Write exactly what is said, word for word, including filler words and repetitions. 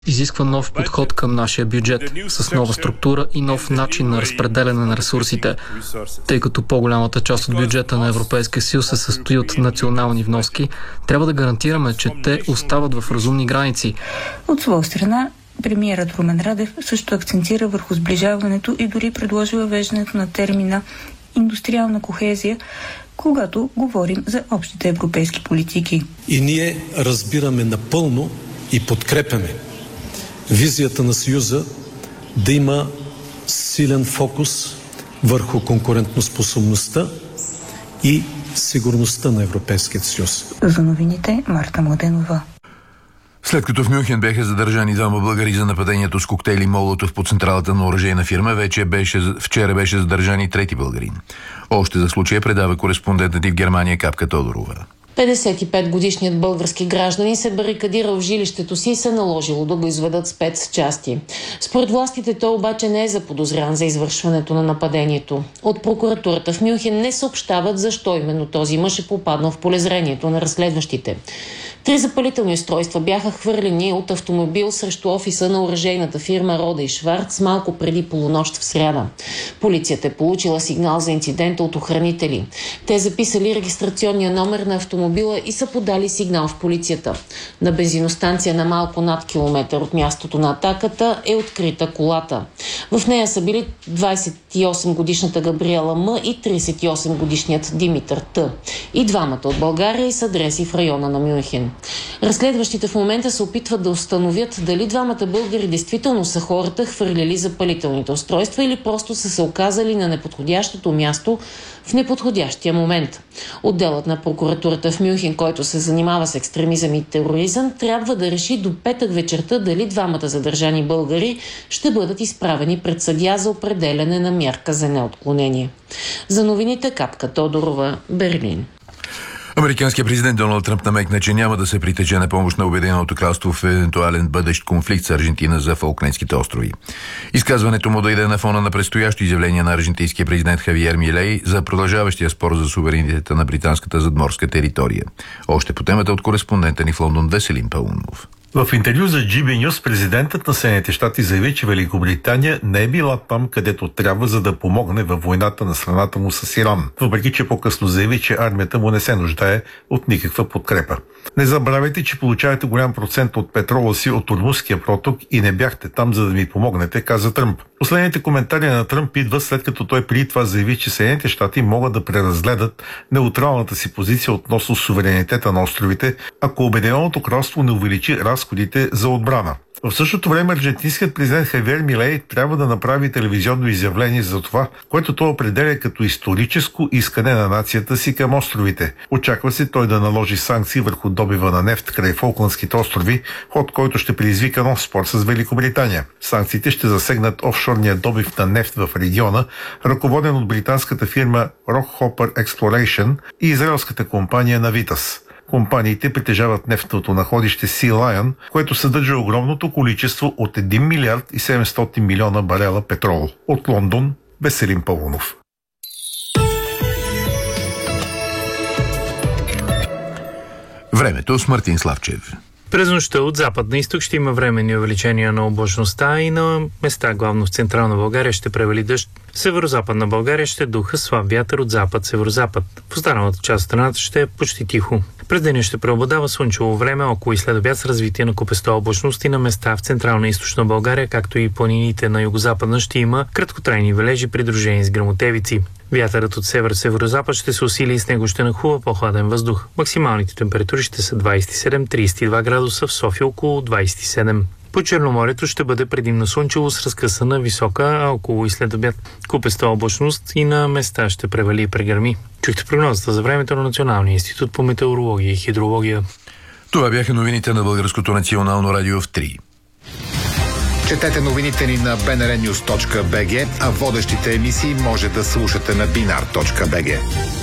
Изисква нов подход към нашия бюджет, с нова структура и нов начин на разпределяне на ресурсите, тъй като по-голямата част от бюджета на Европейския съюз се състои от национални вноски. Трябва да гарантираме, че те остават в разумни граници. От своя страна, премиерът Румен Радев също акцентира върху сближаването и дори предложи въвеждането на термина индустриална кохезия, когато говорим за общите европейски политики. И ние разбираме напълно и подкрепяме визията на Съюза да има силен фокус върху конкурентоспособността и сигурността на Европейския съюз. За новините Марта Младенова. След като в Мюнхен бяха задържани двама българи за нападението с коктейли Молотов по централата на оръжейна фирма, вече беше, вчера беше задържани трети българин. Още за случая предава кореспондентът в Германия Капка Тодорова. петдесет и пет годишният български гражданин се барикадира в жилището си и се наложило да го изведат спецчасти. Според властите той обаче не е заподозрян за извършването на нападението. От прокуратурата в Мюнхен не съобщават защо именно този мъж е попаднал в полезрението на разследващите. Три запалителни устройства бяха хвърлени от автомобил срещу офиса на оръжейната фирма Рода и Шварц малко преди полунощ в сряда. Полицията е получила сигнал за инцидента от охранители. Те записали регистрационния номер на автомобила и са подали сигнал в полицията. На бензиностанция на малко над километър от мястото на атаката е открита колата. В нея са били двадесет и осем годишната Габриела М и тридесет и осем годишният Димитър Т. И двамата от България и с адреси в района на Мюнхен. Разследващите в момента се опитват да установят дали двамата българи действително са хората, хвърляли запалителните устройства, или просто са се оказали на неподходящото място в неподходящия момент. Отделът на прокуратурата в Мюнхен, който се занимава с екстремизъм и тероризъм, трябва да реши до петък вечерта дали двамата задържани българи ще бъдат изправени пред съдия за определяне на мярка за неотклонение. За новините Капка Тодорова, Берлин. Американският президент Доналд Тръмп намекна, че няма да се притече на помощ на Обединеното кралство в евентуален бъдещ конфликт с Аржентина за Фолклендските острови. Изказването му дойде на фона на предстоящо изявление на аржентинския президент Хавиер Милей за продължаващия спор за суверенитета на британската задморска територия. Още по темата от кореспондента ни в Лондон Веселин Паунов. В интервю за Джи Би Нюс президентът на Съединените щати заяви, че Великобритания не е била там, където трябва, за да помогне във войната на страната му с Иран, въпреки че по-късно заяви, че армията му не се нуждае от никаква подкрепа. Не забравяйте, че получавате голям процент от петрола си от Ормузския проток и не бяхте там, за да ми помогнете, каза Тръмп. Последните коментари на Тръмп идват след като той преди това заяви, че Съединените щати могат да преразгледат неутралната си позиция относно суверенитета на островите, ако Обединеното кралство не увеличи разходите за отбрана. В същото време аржентинският президент Хавиер Милей трябва да направи телевизионно изявление за това, което той определя като историческо искане на нацията си към островите. Очаква се той да наложи санкции върху добива на нефт край Фолкландските острови, ход който ще предизвика нов спор с Великобритания. Санкциите ще засегнат офшорния добив на нефт в региона, ръководен от британската фирма Rockhopper Exploration и израелската компания Navitas. Компаниите притежават нефтното находище Sea Lion, което съдържа огромното количество от един милиард и седемстотин милиона барела петрол. От Лондон, Веселин Паунов. Времето с Мартин Славчев. През нощта от запад на изток ще има временни увеличения на облачността и на места, главно в централна България, ще превали дъжд. В северо-западна България ще духа слаб вятър от запад-северозапад. В останалата част от страната ще е почти тихо. През деня ще преобладава слънчево време, около и след обяд с развитие на купеста облачност и на места в централна и източна България, както и планините на югозападна ще има краткотрайни валежи, придружени с гръмотевици. Вятърът от север-северозапад ще се усили и с него ще нахлува по-хладен въздух. Максималните температури ще са двадесет и седем до тридесет и два градуса, в София около двадесет и седем. По Черноморието ще бъде предимно слънчево с разкъсана висока, а около и след обяд купеста облачност и на места ще превали и прегърми. Чухте прогнозата за времето на Националния институт по метеорология и хидрология. Това бяха новините на Българското национално радио в три. Четете новините ни на би ен ар нюс точка би джи, а водещите емисии може да слушате на бинар точка би джи.